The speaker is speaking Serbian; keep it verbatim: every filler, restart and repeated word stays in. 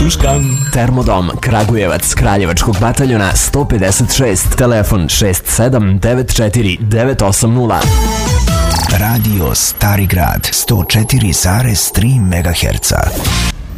Šuškan. Termodom Kragujevac Kraljevačkog bataljona sto pedeset šest, telefon šest sedam devet četiri devet osam nula. Radio Stari Grad sto četiri zarez tri megaherca.